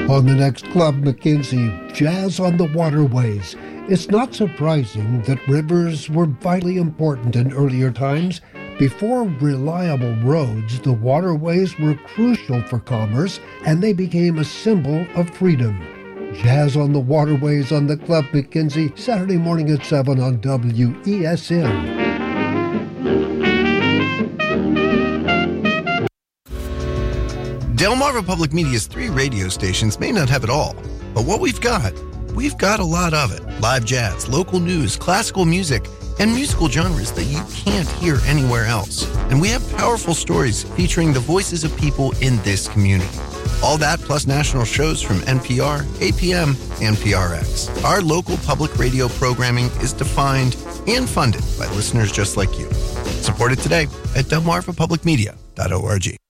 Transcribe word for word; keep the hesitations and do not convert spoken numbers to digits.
On the next Club McKenzie, Jazz on the Waterways. It's not surprising that rivers were vitally important in earlier times. Before reliable roads, the waterways were crucial for commerce, and they became a symbol of freedom. Jazz on the Waterways on the Club McKenzie, Saturday morning at seven on W E S N. Delmarva Public Media's three radio stations may not have it all, but what we've got, we've got a lot of it. Live jazz, local news, classical music, and musical genres that you can't hear anywhere else. And we have powerful stories featuring the voices of people in this community. All that plus national shows from N P R, A P M, and P R X. Our local public radio programming is defined and funded by listeners just like you. Support it today at delmarva public media dot org.